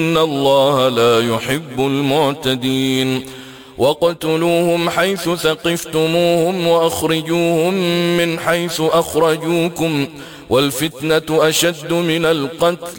إن الله لا يحب المعتدين واقتلوهم حيث ثقفتموهم وأخرجوهم من حيث أخرجوكم والفتنة أشد من القتل